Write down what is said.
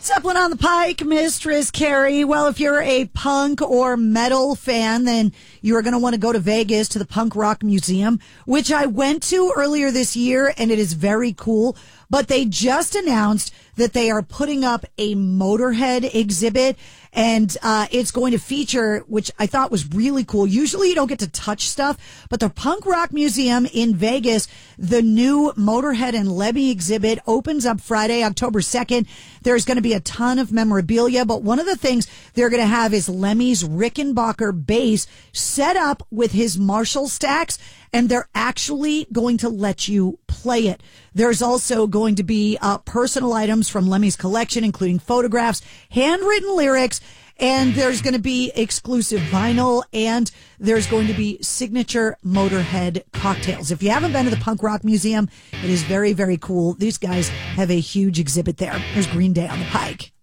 Zeppelin on the Pike, Mistress Carrie. Well, if you're a punk or metal fan, then you're going to want to go to Vegas to the Punk Rock Museum, which I went to earlier this year, and it is very cool. But they just announced that they are putting up a Motorhead exhibit, and it's going to feature, which I thought was really cool. Usually you don't get to touch stuff, but the Punk Rock Museum in Vegas, the new Motorhead and Lemmy exhibit opens up Friday, October 2nd. There's going to be a ton of memorabilia, but one of the things they're going to have is Lemmy's Rickenbacker bass set up with his Marshall stacks, and they're actually going to let you play it. There's also going to be personal items from Lemmy's collection, including photographs, handwritten lyrics, and there's going to be exclusive vinyl, and there's going to be signature Motorhead cocktails. If you haven't been to the Punk Rock Museum, it is very, very cool. These guys have a huge exhibit there. There's Green Day on the Pike.